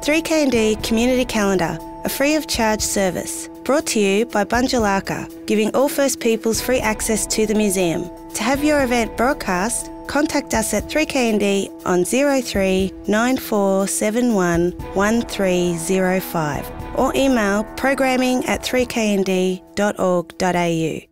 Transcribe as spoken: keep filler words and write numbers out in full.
three K N D Community Calendar, a free of charge service. Brought to you by Bunjalaka, giving all First Peoples free access to the museum. To have your event broadcast, contact us at three K N D on zero three nine four seven one one three zero five or email programming at three k n d dot org dot a u.